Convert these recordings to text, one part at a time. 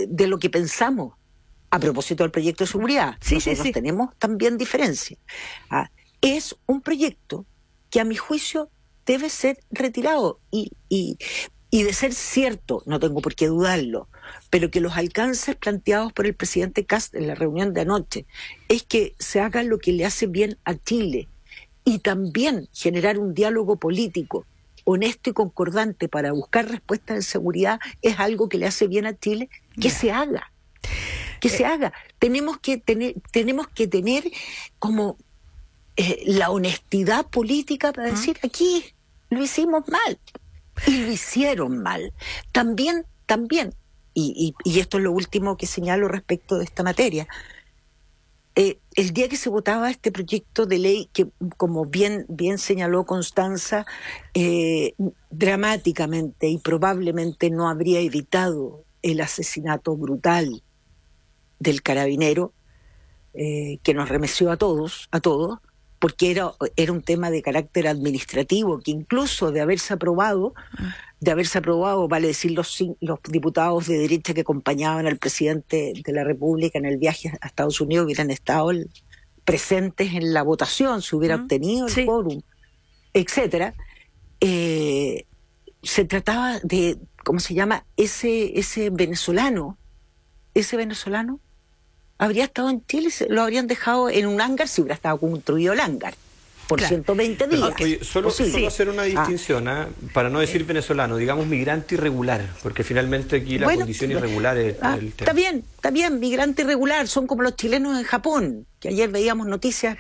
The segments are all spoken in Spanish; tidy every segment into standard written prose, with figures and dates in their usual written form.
de lo que pensamos. A propósito del proyecto de seguridad, nosotros tenemos también diferencias. Es un proyecto que a mi juicio debe ser retirado y de ser cierto, no tengo por qué dudarlo, pero que los alcances planteados por el presidente Kast en la reunión de anoche es que se haga lo que le hace bien a Chile y también generar un diálogo político honesto y concordante para buscar respuestas de seguridad es algo que le hace bien a Chile, que se haga. Que se haga. Tenemos que tener como la honestidad política para decir aquí lo hicimos mal y lo hicieron mal. También, y esto es lo último que señalo respecto de esta materia, el día que se votaba este proyecto de ley que, como bien señaló Constanza, dramáticamente y probablemente no habría evitado el asesinato brutal del carabinero, que nos remeció a todos, porque era un tema de carácter administrativo, que incluso de haberse aprobado, vale decir, los diputados de derecha que acompañaban al presidente de la República en el viaje a Estados Unidos hubieran estado presentes en la votación, se hubiera obtenido el quórum, etcétera. Se trataba de, ¿cómo se llama? Ese venezolano habría estado en Chile, lo habrían dejado en un hangar si hubiera estado construido el hangar por 120 días. Oye, solo hacer una distinción, para no decir venezolano, digamos migrante irregular, porque finalmente aquí la condición irregular es el tema. Está bien, migrante irregular, son como los chilenos en Japón, que ayer veíamos noticias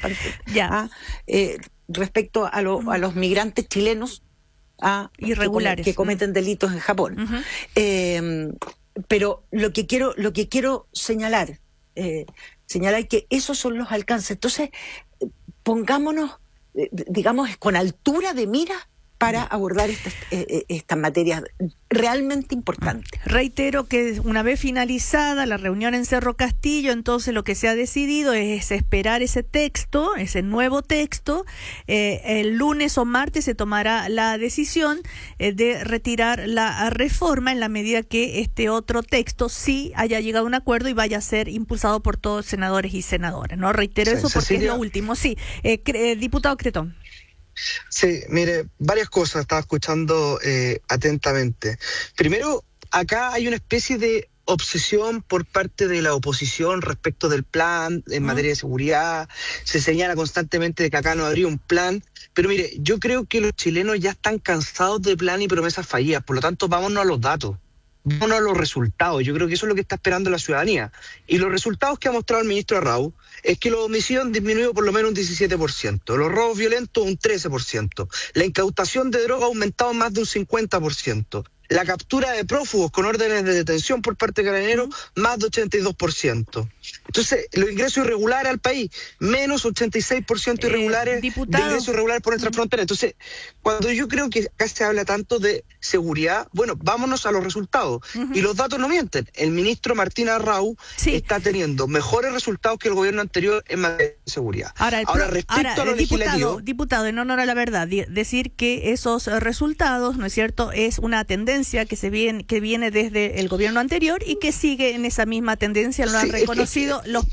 respecto a los migrantes chilenos irregulares que cometen delitos en Japón. Pero lo que quiero señalar que esos son los alcances. Entonces, pongámonos, digamos, con altura de mira para abordar estas materias realmente importantes. Reitero que una vez finalizada la reunión en Cerro Castillo, entonces lo que se ha decidido es esperar ese nuevo texto. El lunes o martes se tomará la decisión de retirar la reforma en la medida que este otro texto sí haya llegado a un acuerdo y vaya a ser impulsado por todos senadores y senadoras, ¿no? Reitero eso porque es lo último. Sí, diputado Cretón. Sí, mire, varias cosas estaba escuchando atentamente. Primero, acá hay una especie de obsesión por parte de la oposición respecto del plan en materia de seguridad. Se señala constantemente de que acá no habría un plan. Pero mire, yo creo que los chilenos ya están cansados de plan y promesas fallidas. Por lo tanto, vámonos a los datos. Vámonos a los resultados. Yo creo que eso es lo que está esperando la ciudadanía. Y los resultados que ha mostrado el ministro Arrau es que los homicidios han disminuido por lo menos un 17%, los robos violentos un 13%, la incautación de droga ha aumentado más de un 50%, la captura de prófugos con órdenes de detención por parte de Carabineros más de 82%. Entonces, los ingresos irregulares al país, menos 86% irregulares de ingresos irregulares por nuestra frontera. Entonces, cuando yo creo que acá se habla tanto de seguridad, bueno, vámonos a los resultados. Y los datos no mienten. El ministro Martín Arrau está teniendo mejores resultados que el gobierno anterior en materia de seguridad. Ahora respecto a lo legislativo... Diputado, en honor a la verdad, decir que esos resultados, ¿no es cierto?, es una tendencia que viene desde el gobierno anterior y que sigue en esa misma tendencia, lo han reconocido las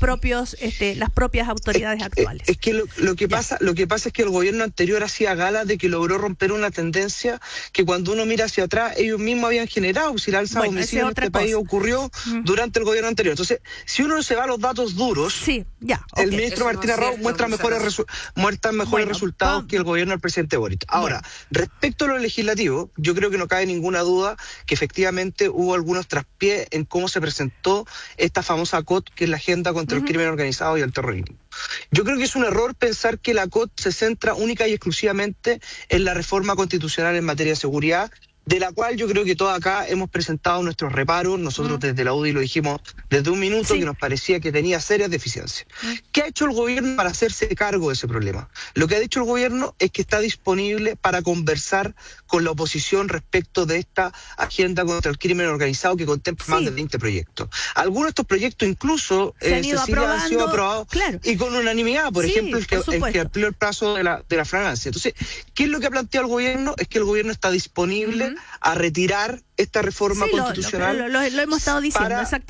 propias autoridades actuales. Es que lo que pasa es que el gobierno anterior hacía gala de que logró romper una tendencia que cuando uno mira hacia atrás ellos mismos habían generado. Si la alza de homicidios en este país ocurrió durante el gobierno anterior. Entonces, si uno se va a los datos duros, el ministro Martín Arrau muestra mejores resultados que el gobierno del presidente Boric. Ahora, respecto a lo legislativo, yo creo que no cabe ninguna duda que efectivamente hubo algunos traspiés en cómo se presentó esta famosa COT, que es la Agenda contra el Crimen Organizado y el Terrorismo. Yo creo que es un error pensar que la COT se centra única y exclusivamente en la reforma constitucional en materia de seguridad, de la cual yo creo que todos acá hemos presentado nuestros reparos. Nosotros desde la UDI lo dijimos desde un minuto, que nos parecía que tenía serias deficiencias. ¿Qué ha hecho el gobierno para hacerse cargo de ese problema? Lo que ha dicho el gobierno es que está disponible para conversar con la oposición respecto de esta agenda contra el crimen organizado que contempla más de 20 proyectos. Algunos de estos proyectos incluso han sido aprobados y con unanimidad, por ejemplo, el que amplió el plazo de la fragancia. Entonces, ¿qué es lo que ha planteado el gobierno? Es que el gobierno está disponible a retirar esta reforma constitucional. Lo hemos estado diciendo, exactamente.